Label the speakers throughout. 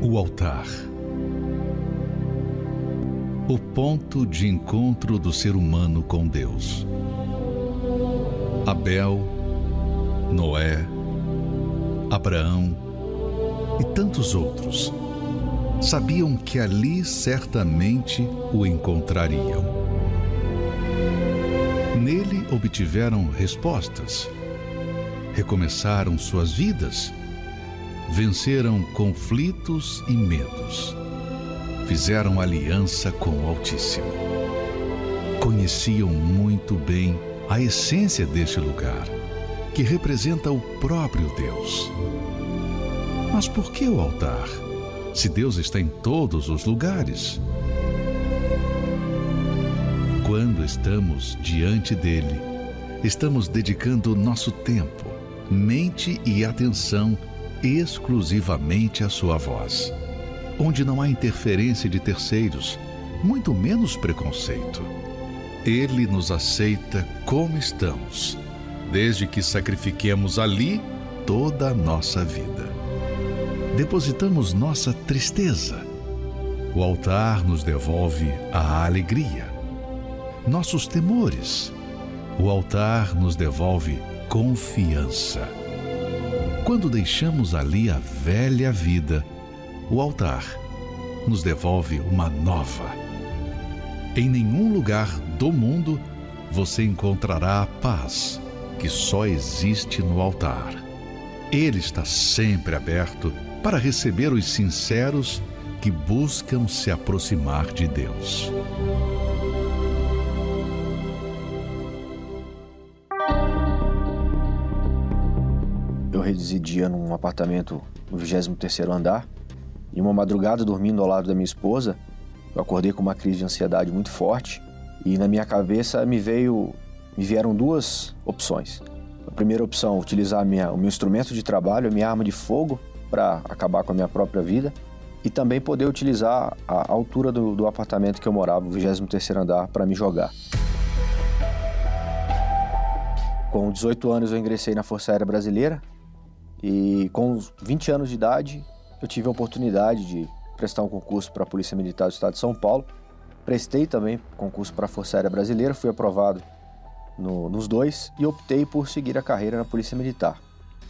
Speaker 1: O altar. O ponto de encontro do ser humano com Deus. Abel, Noé, Abraão e tantos outros sabiam que ali certamente o encontrariam. Nele obtiveram respostas, recomeçaram suas vidas, venceram conflitos e medos, fizeram aliança com o Altíssimo. Conheciam muito bem a essência deste lugar, que representa o próprio Deus. Mas por que o altar, se Deus está em todos os lugares? Quando estamos diante dele, estamos dedicando nosso tempo, mente e atenção exclusivamente à sua voz, onde não há interferência de terceiros, muito menos preconceito. Ele nos aceita como estamos, desde que sacrifiquemos ali toda a nossa vida. Depositamos nossa tristeza. O altar nos devolve a alegria. Nossos temores. O altar nos devolve confiança. Quando deixamos ali a velha vida, o altar nos devolve uma nova. Em nenhum lugar do mundo você encontrará a paz que só existe no altar. Ele está sempre aberto para receber os sinceros que buscam se aproximar de Deus.
Speaker 2: Eu residia num apartamento no 23º andar e uma madrugada, dormindo ao lado da minha esposa, eu acordei com uma crise de ansiedade muito forte e na minha cabeça me vieram duas opções. A primeira opção, utilizar o meu instrumento de trabalho, a minha arma de fogo para acabar com a minha própria vida e também poder utilizar a altura do apartamento que eu morava, o 23º andar, para me jogar. Com 18 anos eu ingressei na Força Aérea Brasileira e com 20 anos de idade eu tive a oportunidade de prestar um concurso para a Polícia Militar do Estado de São Paulo. Prestei também concurso para a Força Aérea Brasileira, fui aprovado nos dois e optei por seguir a carreira na Polícia Militar.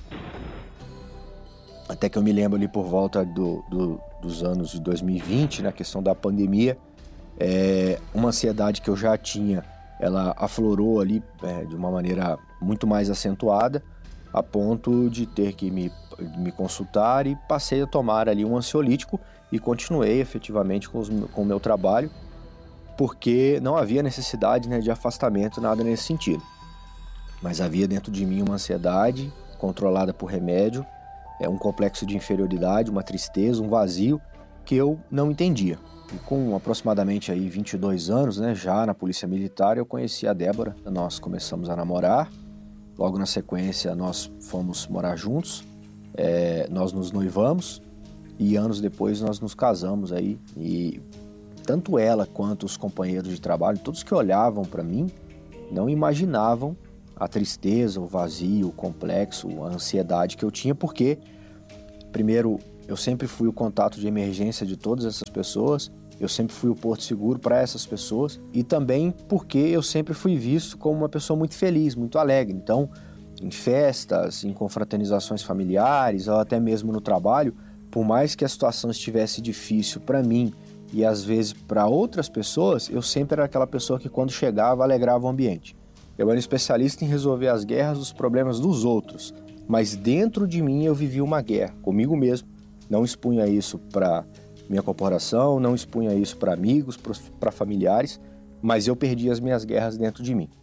Speaker 2: Até que eu me lembro ali por volta dos anos de 2020, na questão da pandemia, uma ansiedade que eu já tinha, ela aflorou ali de uma maneira muito mais acentuada, a ponto de ter que me consultar e passei a tomar ali um ansiolítico e continuei efetivamente com o meu trabalho, porque não havia necessidade, de afastamento, nada nesse sentido. Mas havia dentro de mim uma ansiedade controlada por remédio, um complexo de inferioridade, uma tristeza, um vazio que eu não entendia. E com aproximadamente aí 22 anos, já na Polícia Militar, eu conheci a Débora, nós começamos a namorar, logo na sequência nós fomos morar juntos, nós nos noivamos e anos depois nós nos casamos aí. E tanto ela quanto os companheiros de trabalho, todos que olhavam para mim, não imaginavam a tristeza, o vazio, o complexo, a ansiedade que eu tinha, porque, primeiro, eu sempre fui o contato de emergência de todas essas pessoas, eu sempre fui o porto seguro para essas pessoas e também porque eu sempre fui visto como uma pessoa muito feliz, muito alegre. Então, em festas, em confraternizações familiares ou até mesmo no trabalho, por mais que a situação estivesse difícil para mim e às vezes para outras pessoas, eu sempre era aquela pessoa que quando chegava alegrava o ambiente. Eu era especialista em resolver as guerras, os problemas dos outros, mas dentro de mim eu vivia uma guerra comigo mesmo. Não expunha isso para minha corporação, não expunha isso para amigos, para familiares, mas eu perdi as minhas guerras dentro de mim.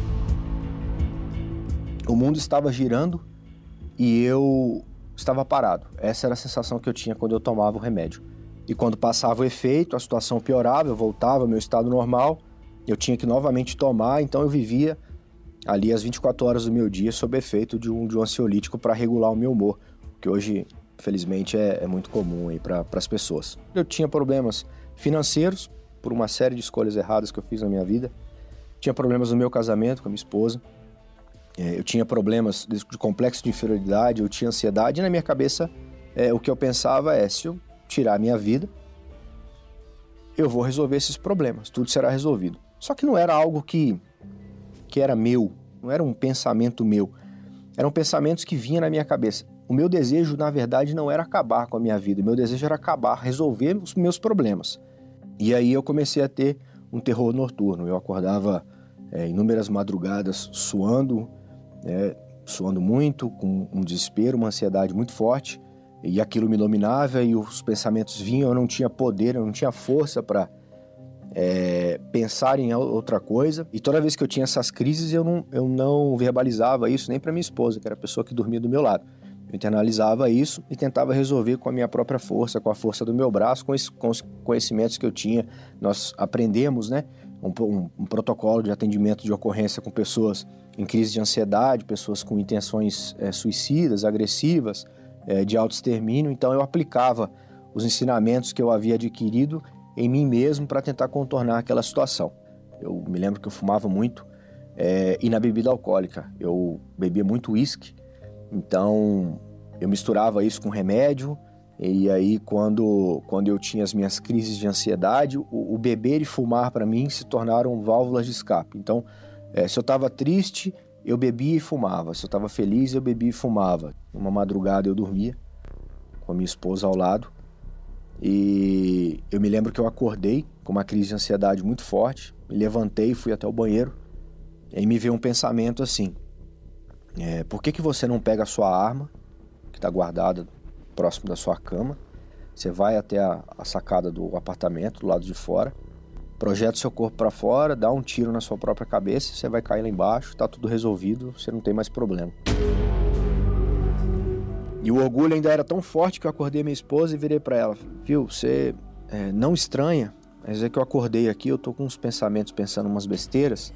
Speaker 2: O mundo estava girando e eu estava parado. Essa era a sensação que eu tinha quando eu tomava o remédio. E quando passava o efeito, a situação piorava, eu voltava ao meu estado normal, eu tinha que novamente tomar, então eu vivia ali as 24 horas do meu dia sob efeito de um ansiolítico para regular o meu humor, que hoje, felizmente, é muito comum aí para as pessoas. Eu tinha problemas financeiros, por uma série de escolhas erradas que eu fiz na minha vida, tinha problemas no meu casamento com a minha esposa, eu tinha problemas de complexo de inferioridade, eu tinha ansiedade, e na minha cabeça o que eu pensava se eu tirar a minha vida, eu vou resolver esses problemas, tudo será resolvido. Só que não era algo que era meu, não era um pensamento meu, eram pensamentos que vinham na minha cabeça. O meu desejo, na verdade, não era acabar com a minha vida, o meu desejo era resolver os meus problemas. E aí eu comecei a ter um terror noturno, eu acordava inúmeras madrugadas suando muito, com um desespero, uma ansiedade muito forte, e aquilo me dominava e os pensamentos vinham, eu não tinha poder, eu não tinha força para pensar em outra coisa. E toda vez que eu tinha essas crises, eu não verbalizava isso nem para minha esposa, que era a pessoa que dormia do meu lado. Eu internalizava isso e tentava resolver com a minha própria força, com a força do meu braço, com os conhecimentos que eu tinha. Nós aprendemos, né, um protocolo de atendimento de ocorrência com pessoas em crise de ansiedade, pessoas com intenções suicidas, agressivas, de autoextermínio. Então eu aplicava os ensinamentos que eu havia adquirido em mim mesmo para tentar contornar aquela situação. Eu me lembro que eu fumava muito e na bebida alcoólica. Eu bebia muito uísque, então eu misturava isso com remédio, e aí quando eu tinha as minhas crises de ansiedade, o beber e fumar para mim se tornaram válvulas de escape. Então, se eu estava triste, eu bebia e fumava. Se eu estava feliz, eu bebia e fumava. Uma madrugada eu dormia com a minha esposa ao lado, e eu me lembro que eu acordei com uma crise de ansiedade muito forte, me levantei e fui até o banheiro, e aí me veio um pensamento assim: por que você não pega a sua arma, que está guardada próximo da sua cama, você vai até a sacada do apartamento, do lado de fora, projeta o seu corpo para fora, dá um tiro na sua própria cabeça, você vai cair lá embaixo, está tudo resolvido, você não tem mais problema. E o orgulho ainda era tão forte que eu acordei minha esposa e virei para ela: viu, você não estranha, mas é que eu acordei aqui, eu tô com uns pensamentos, pensando umas besteiras.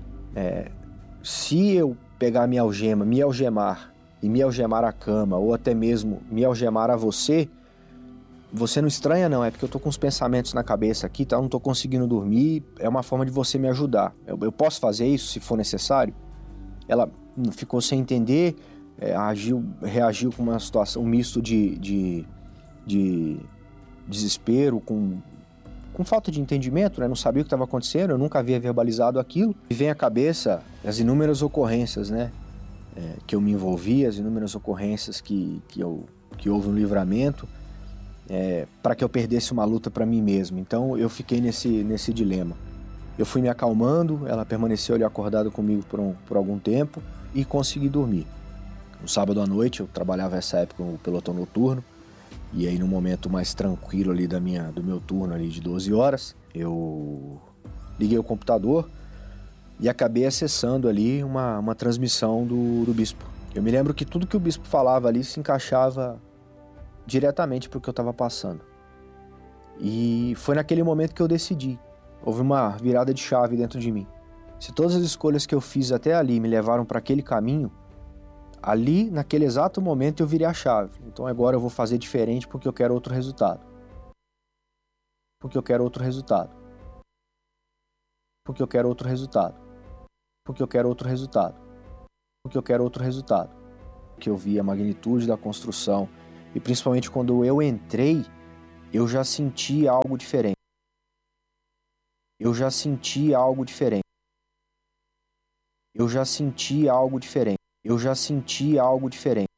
Speaker 2: Se eu pegar minha algema, me algemar e me algemar a cama, ou até mesmo me algemar a você não estranha não, é porque eu tô com uns pensamentos na cabeça aqui, tá? Eu não tô conseguindo dormir, é uma forma de você me ajudar. Eu posso fazer isso se for necessário? Ela ficou sem entender, reagiu com uma situação, um misto de desespero, com falta de entendimento, né? Não sabia o que estava acontecendo, eu nunca havia verbalizado aquilo. E vem à cabeça as inúmeras ocorrências, né? Que eu me envolvi, as inúmeras ocorrências que houve um livramento, para que eu perdesse uma luta para mim mesmo. Então eu fiquei nesse dilema. Eu fui me acalmando, ela permaneceu ali acordada comigo por algum tempo e consegui dormir. No sábado à noite, eu trabalhava essa época no pelotão noturno, e aí no momento mais tranquilo ali do meu turno ali de 12 horas, eu liguei o computador e acabei acessando ali uma transmissão do bispo. Eu me lembro que tudo que o bispo falava ali se encaixava diretamente para o que eu estava passando. E foi naquele momento que eu decidi. Houve uma virada de chave dentro de mim. Se todas as escolhas que eu fiz até ali me levaram para aquele caminho, ali, naquele exato momento, eu virei a chave. Então agora eu vou fazer diferente porque eu quero outro resultado. Porque eu quero outro resultado. Porque eu quero outro resultado. Porque eu quero outro resultado. Porque eu quero outro resultado. Que eu vi a magnitude da construção, e principalmente quando eu entrei, eu já senti algo diferente. Eu já senti algo diferente. Eu já senti algo diferente. Eu já senti algo diferente.